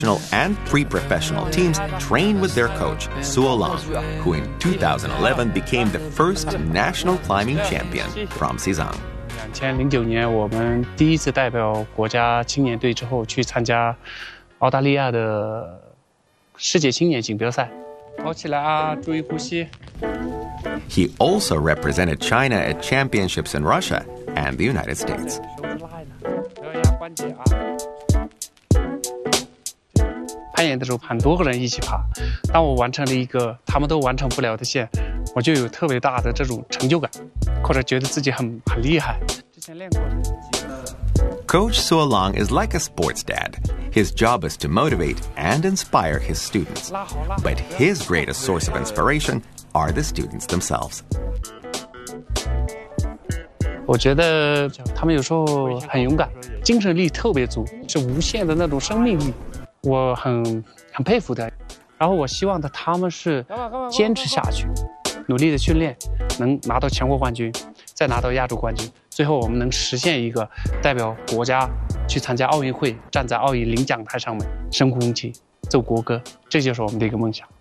and pre-professional teams train with their coach, Su Lang, who in 2011 became the first national climbing champion from Xizang. 2009年，我们第一次代表国家青年队之后去参加澳大利亚的世界青年锦标赛。跑起来啊，注意呼吸。 He also represented China at championships in Russia and the United States. 攀岩的时候，很多个人一起爬。当我完成了一个他们都完成不了的线，我就有特别大的这种成就感，或者觉得自己很厉害。之前练过的。 Coach Su Lang is like a sports dad. His job is to motivate and inspire his students. But his greatest source of inspiration are the students themselves. 我觉得他们有时候很勇敢，精神力特别足，是无限的那种生命力。我很佩服的，然后我希望他们是坚持下去，努力的训练，能拿到全国冠军，再拿到亚洲冠军，最后我们能实现一个代表国家去参加奥运会，站在奥运领奖台上面，升国旗，奏国歌，这就是我们的一个梦想。